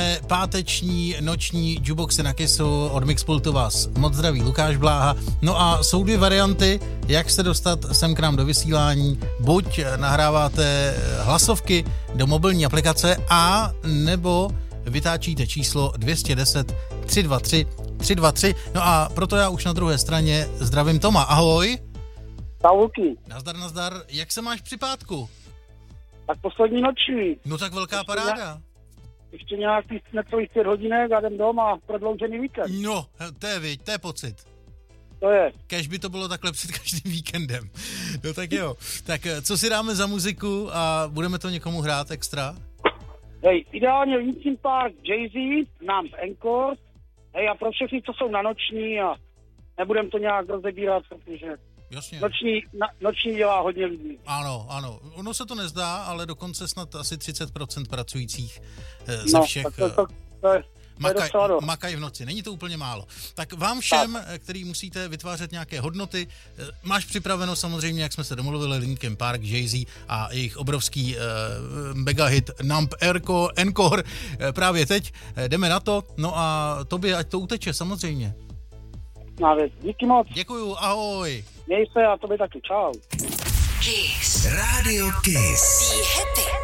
Posloucháte páteční noční jukeboxy na Kissu, od Mixpultu vás moc zdraví Lukáš Bláha. No a jsou dvě varianty, jak se dostat sem k nám do vysílání. Buď nahráváte hlasovky do mobilní aplikace a nebo vytáčíte číslo 210 323 323. No a proto já už na druhé straně zdravím Toma. Ahoj. Tavuky. Nazdar. Jak se máš při pátku? Tak poslední noční. No tak velká paráda. Ještě nějakých necelých 5 hodinek a jdem doma, prodloužený víkend. No, to je pocit. To je. Kéž by to bylo takhle před každým víkendem. No tak jo. Tak co si dáme za muziku a budeme to někomu hrát extra? Hej, ideálně Linkin Park, Jay-Z, Numb Encore. Hej, a pro všechny, co jsou na noční a nebudem to nějak rozebírat, protože jasně. Noční dělá hodně lidí. Ano. Ono se to nezdá, ale dokonce snad asi 30% pracujících ze všech makají v noci. Není to úplně málo. Tak vám všem, který musíte vytvářet nějaké hodnoty, máš připraveno samozřejmě, jak jsme se domluvili, Linkin Park, Jay-Z a jejich obrovský megahit Numb Encore právě teď. Jdeme na to. No a tobě, ať to uteče, samozřejmě. Díky moc. Děkuju, ahoj. Měj se a tobě taky, čau. Kiss. Radio Kiss. Die Hity.